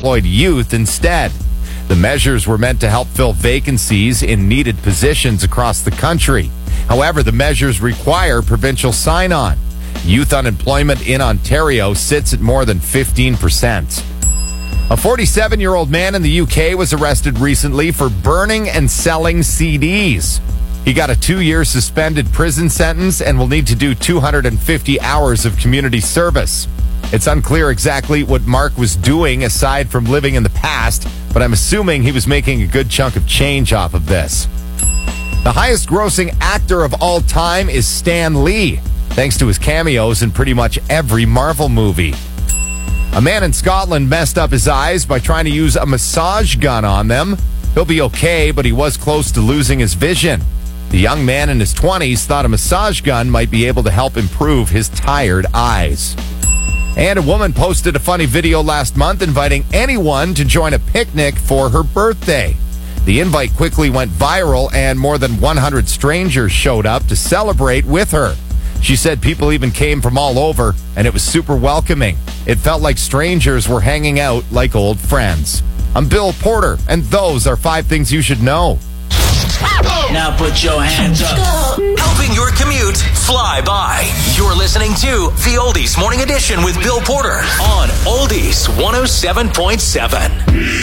unemployed youth instead. The measures were meant to help fill vacancies in needed positions across the country. However, the measures require provincial sign-on. Youth unemployment in Ontario sits at more than 15%. A 47-year-old man in the UK was arrested recently for burning and selling CDs. He got a 2-year suspended prison sentence and will need to do 250 hours of community service. It's unclear exactly what Mark was doing aside from living in the past, but I'm assuming he was making a good chunk of change off of this. The highest grossing actor of all time is Stan Lee, thanks to his cameos in pretty much every Marvel movie. A man in Scotland messed up his eyes by trying to use a massage gun on them. He'll be okay, but he was close to losing his vision. The young man in his 20s thought a massage gun might be able to help improve his tired eyes. And a woman posted a funny video last month inviting anyone to join a picnic for her birthday. The invite quickly went viral and more than 100 strangers showed up to celebrate with her. She said people even came from all over, and it was super welcoming. It felt like strangers were hanging out like old friends. I'm Bill Porter, and those are 5 things you should know. Now put your hands up. Helping your commute fly by. You're listening to the Oldies Morning Edition with Bill Porter on Oldies 107.7.